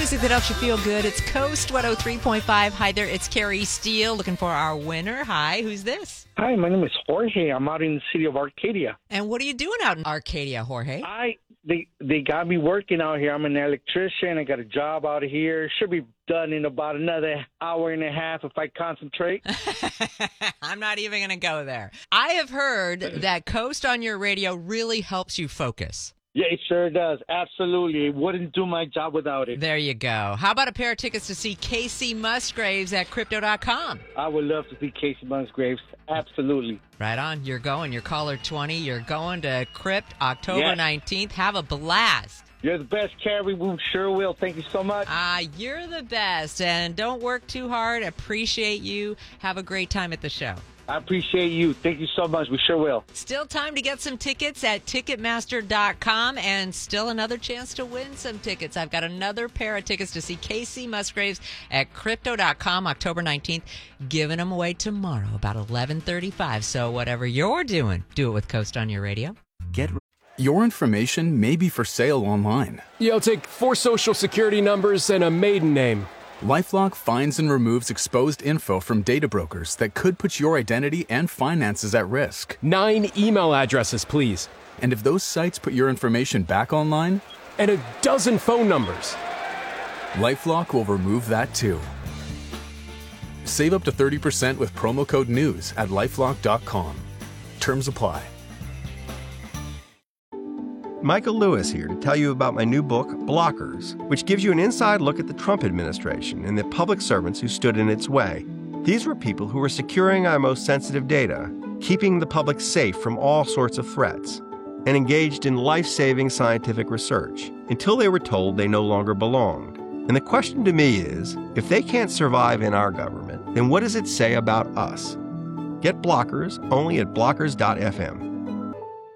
music that helps you feel good. It's Coast 103.5. Hi there, it's Carrie Steele looking for our winner. Hi, who's this? Hi, my name is Jorge. I'm out in the city of Arcadia. And what are you doing out in Arcadia, Jorge? They got me working out here. I'm an electrician. I got a job out here. Should be done in about another hour and a half if I concentrate. I'm not even going to go there. I have heard that Coast on your radio really helps you focus. Yeah, it sure does. Absolutely. It wouldn't do my job without it. There you go. How about a pair of tickets to see Casey Musgraves at Crypto.com? I would love to see Casey Musgraves. Absolutely. Right on. You're going. You're caller 20. You're going to Crypt October 19th. Have a blast. You're the best, Carrie. We sure will. Thank you so much. You're the best. And don't work too hard. Appreciate you. Have a great time at the show. I appreciate you. Thank you so much. We sure will. Still time to get some tickets at Ticketmaster.com and still another chance to win some tickets. I've got another pair of tickets to see Casey Musgraves at Crypto.com October 19th. Giving them away tomorrow about 11:35. So whatever you're doing, do it with Coast on your radio. Your information may be for sale online. Yeah, I'll take 4 social security numbers and a maiden name. LifeLock finds and removes exposed info from data brokers that could put your identity and finances at risk. 9 email addresses, please. And if those sites put your information back online? And a dozen phone numbers. LifeLock will remove that too. Save up to 30% with promo code NEWS at LifeLock.com. Terms apply. Michael Lewis here to tell you about my new book, Blockers, which gives you an inside look at the Trump administration and the public servants who stood in its way. These were people who were securing our most sensitive data, keeping the public safe from all sorts of threats, and engaged in life-saving scientific research until they were told they no longer belonged. And the question to me is, if they can't survive in our government, then what does it say about us? Get Blockers only at blockers.fm.